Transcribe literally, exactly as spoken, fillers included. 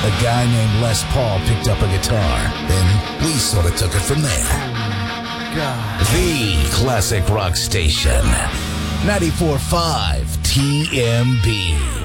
A guy named Les Paul picked up a guitar, and we sort of took it from there. God. The classic rock station, ninety-four point five T M B.